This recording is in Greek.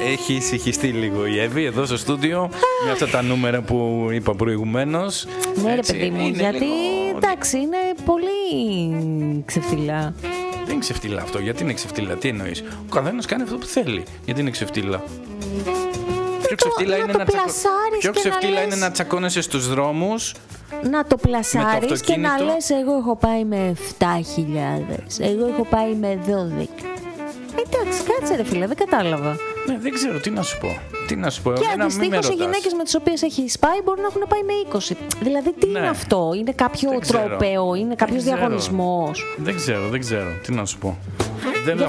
Έχει ησυχιστεί λίγο η Εύη εδώ στο στούντιο με αυτά τα νούμερα που είπα προηγουμένως. Ναι, ρε παιδί μου, γιατί εντάξει, είναι πολύ ξεφτυλά. Δεν είναι ξεφτυλά αυτό. Γιατί είναι ξεφτυλά, τι εννοείς? Ο καθένας κάνει αυτό που θέλει. Γιατί είναι ξεφτυλά? Πιο ξεφτύλα είναι να τσακώνεσαι στους δρόμους. Να το πλασάρεις και να λες εγώ έχω πάει με 7.000, εγώ έχω πάει με 12. Εντάξει, κάτσε ρε φίλε, δεν κατάλαβα. Ναι, δεν ξέρω τι να σου πω. Και αντιστοίχως οι γυναίκες με τις οποίες έχεις πάει μπορεί να έχουν πάει με 20. Δηλαδή τι είναι αυτό, είναι κάποιο τρόπαιο, είναι κάποιος διαγωνισμός? Δεν ξέρω, τι να σου πω.